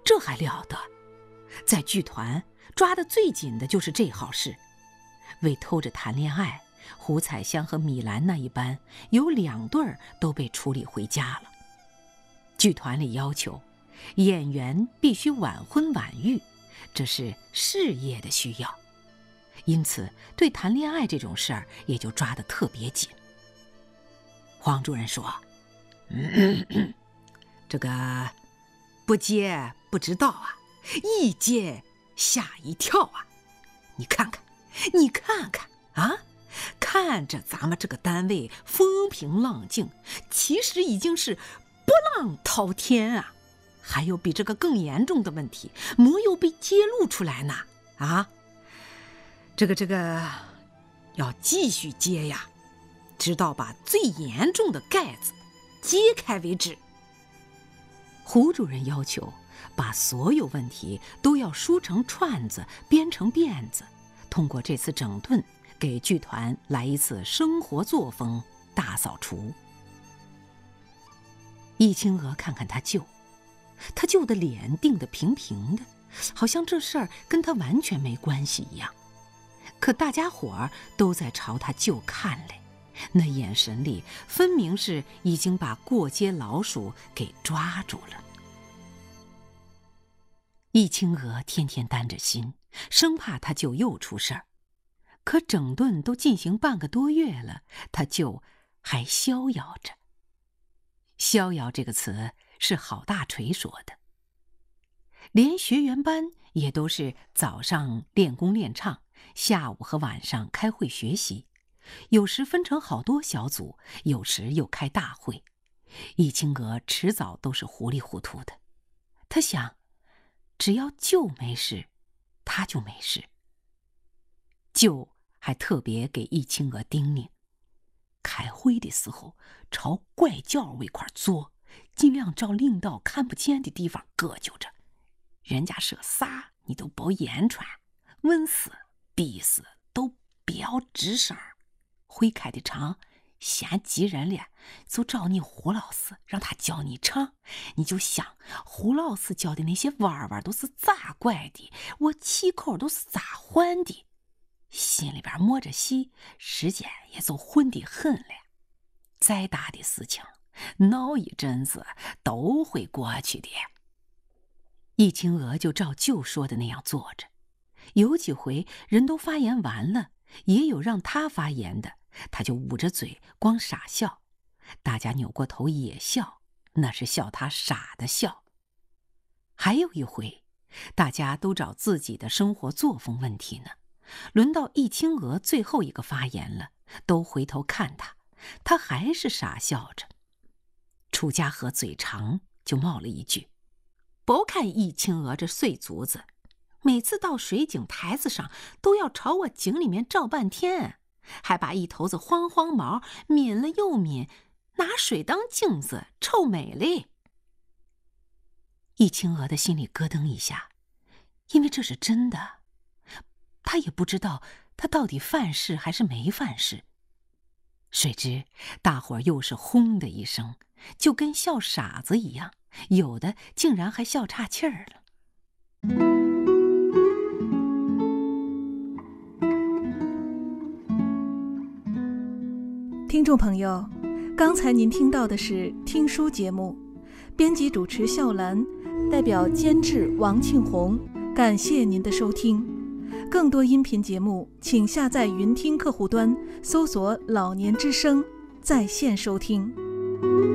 这还了得！在剧团抓得最紧的就是这号事。为偷着谈恋爱，胡彩香和米兰那一班有2对儿都被处理回家了。剧团里要求演员必须晚婚晚育，这是事业的需要，因此对谈恋爱这种事儿也就抓得特别紧。黄主任说：“这个不接不知道啊，一接吓一跳啊！你看看啊，看着咱们这个单位风平浪静，其实已经是波浪滔天啊！还有比这个更严重的问题没有被揭露出来呢啊！这个要继续揭呀，直到把最严重的盖子揭开为止。”胡主任要求把所有问题都要梳成串子，编成辫子，通过这次整顿给剧团来一次生活作风大扫除。易清娥看看他舅的脸定得平平的，好像这事儿跟他完全没关系一样。可大家伙儿都在朝他舅看来，那眼神里分明是已经把过街老鼠给抓住了。易清娥天天担着心，生怕他舅又出事儿。可整顿都进行半个多月了，他舅还逍遥着。逍遥这个词是郝大锤说的。连学员班也都是早上练功练唱，下午和晚上开会学习，有时分成好多小组，有时又开大会。易清娥迟早都是糊里糊涂的。他想，只要舅没事，他就没事。舅还特别给易清娥叮咛，开会的时候朝拐角位块坐，尽量找领导看不见的地方搁就着。人家说啥你都别言传，问死逼死都不要吱声。会开的场嫌急人了，就找你胡老师让他教你唱，你就想胡老师教的那些弯弯都是咋拐的，我气口都是咋换的，心里边摸着戏，时间也就混得很了。再大的事情闹一阵子都会过去的。易清娥就照舅说的那样做着，有几回人都发言完了，也有让他发言的，他就捂着嘴光傻笑，大家扭过头也笑，那是笑他傻的笑。还有一回大家都找自己的生活作风问题呢，轮到易清娥最后一个发言了，都回头看他，他还是傻笑着。楚家河嘴长就冒了一句：“别看易清娥这碎竹子，每次到水井台子上都要朝我井里面照半天，还把一头子慌毛抿了又抿，拿水当镜子，臭美嘞。”易清娥的心里咯噔一下，因为这是真的，他也不知道他到底犯事还是没犯事。谁知大伙儿又是轰的一声，就跟笑傻子一样，有的竟然还笑岔气儿了。 听众朋友，刚才您听到的是听书节目，编辑主持笑兰，代表监制王庆红，感谢您的收听。更多音频节目，请下载云听客户端，搜索“老年之声”在线收听。